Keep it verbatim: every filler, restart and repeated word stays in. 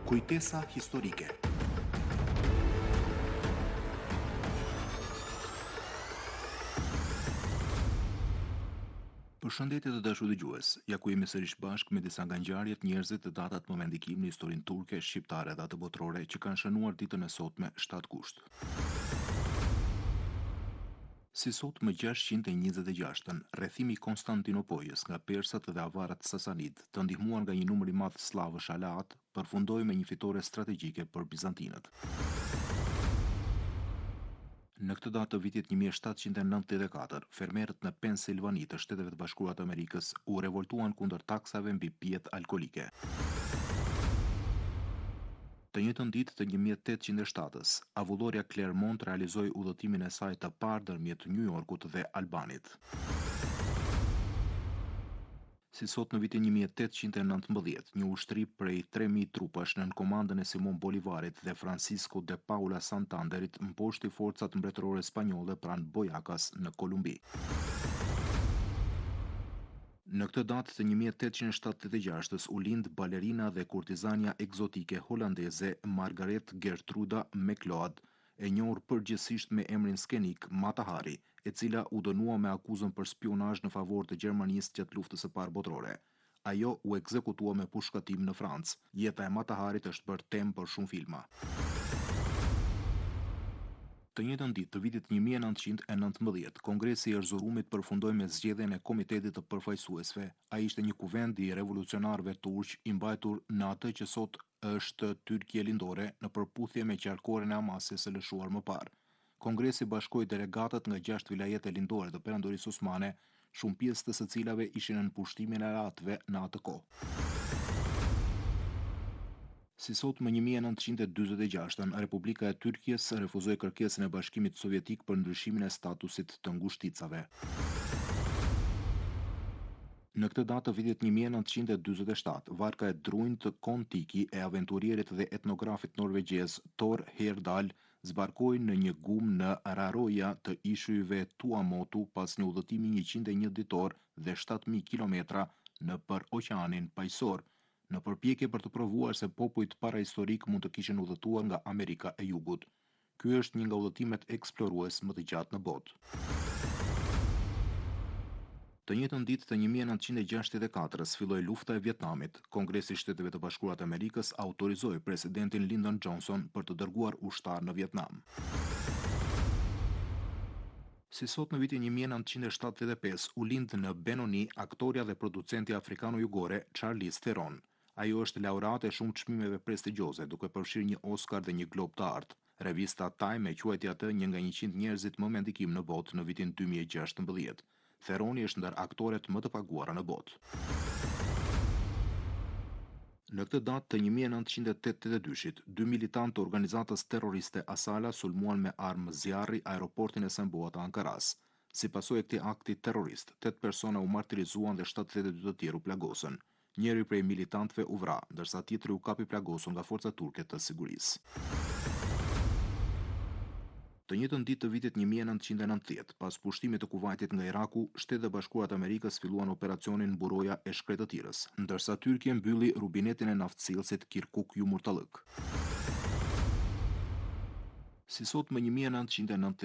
Kujtesa historike. Përshëndetje të dashur dëgjues, ja ku jemi sërish bashkë me disa nga ngjarjet, njerëzit, datat më vendikim në historinë turke, shqiptare dhe atë botërore që kanë shënuar ditën e sotme shtatë gusht. Si sot më gjashtëqind e njëzet e gjashtën, rrethimi i Konstantinopojës nga persat dhe avarët sasanid, të ndihmuar nga një numër i madh slavësh aleat, përfundoi me një fitore strategjike për bizantinët. Në këtë datë të vitit një mijë shtatëqind e nëntëdhjetë e katër, fermerët në Pensilvani të Shteteve të Bashkuara të Amerikës u revoltuan kundër taksave mbi pijet alkolike. Të njëjtën ditë të një mijë tetëqind e shtatës, avulloria Clermont realizoi udhëtimin e saj të parë ndërmjet New Yorkut dhe Albanit. Si sot në vitin një mijë tetëqind e nëntëmbëdhjetë, një ushtri prej tre mijë trupash nën komandën e Simon Bolivarit dhe Francisco de Paula Santanderit mposhti forcat mbretërore spanjolle pranë Boyacas në Kolumbi. Në këtë datë të një mijë tetëqind e shtatëdhjetë e gjashtës u lind balerina dhe kurtizania egzotike holandeze Margaret Gertruda McLeod, e njohur përgjithsisht me emrin skenik Mata Hari, e cila u dënua me akuzën për spionazh në favor të Gjermanisë gjatë luftës së parë botërore. Ajo u ekzekutua me pushkatim në Francë. Jeta e Mata Harit është bërë temë për shumë filma. Të njëjtën ditë të vitit një mijë nëntëqind e nëntëmbëdhjetë, Kongresi i Erzurumit përfundoi me zgjedhjen e Komitetit të Përfaqësuesve. Ai ishte një kuvend i revolucionarëve turq i mbajtur në atë që sot është Tyrkia Lindore, në përputhje me qarkoren e Hamasës së lëshuar më parë. Kongresi bashkoi delegatët nga gjashtë vilajete lindore të Perandorisë Osmane, shumë pjesë të së cilave ishin në pushtimin e aleatëve në atë kohë. Si sot më një mijë nëntëqind e dyzet e gjashtën, Republika e Tyrkisë refuzoi kërkesën e Bashkimit Sovjetik për ndryshimin e statusit të ngushticave. Në këtë datë të vitit një mijë nëntëqind e dyzet e shtatë, varka e drunjtë të Kon-Tiki e aventurierit dhe etnografit norvegjez Thor Heyerdahl zbarkoi në një gum në Raroja të ishujve Tuamotu pas një udhëtimi njëqind e një ditor dhe shtatë mijë kilometra nëpër Oqeanin Paqësor, në përpjekje për të provuar se popujt parahistorik mund të kishin udhëtuar nga Amerika e Jugut. Ky është një nga udhëtimet eksplorues më të gjatë në botë. Të njëjtën ditë të një mijë nëntëqind e gjashtëdhjetë e katër filloi lufta e Vietnamit. Kongresi i Shteteve të Bashkuara të Amerikës autorizoi presidentin Lyndon Johnson për të dërguar ushtar në Vietnam. Si sot në vitin një mijë nëntëqind e shtatëdhjetë e pesë u lind në Benoni aktoria dhe producenti afrikano-jugore Charlize Theron. Ajo është laureate e shumë çmimeve prestigjioze, duke përfshirë një Oscar dhe një Glob të Artë. Revista Time e quajti atë një nga njëqind njerëzit më me ndikim në botë në vitin dy mijë e gjashtëmbëdhjetë. Theroni është ndër aktoret më të paguara në botë. Në këtë datë të një mijë nëntëqind e tetëdhjetë e dyshit, dy militantë të organizatës terroriste Asala sulmuan me armë zjarri aeroportin e Semboa të Ankaras. Si pasojë e këtij akti terrorist, tetë persona u martirizuan dhe shtatëdhjetë e dy të tjerë u plagosën. Njëri prej militantëve u vra, ndërsa tjetri u kapi plagosur nga forcat turke të sigurisë. Të njëjtën ditë të vitit një mijë nëntëqind e nëntëdhjetë, pas pushtimit të Kuvajtit nga Iraku, Shtetet e Bashkuara të Amerikës filluan operacionin Mburoja e Shkretëtirës, ndërsa Tyrkia mbylli rubinetin e naftsillësit Kirkuk Yumurtalık. Si sot më një mijë nëntëqind e nëntëdhjetë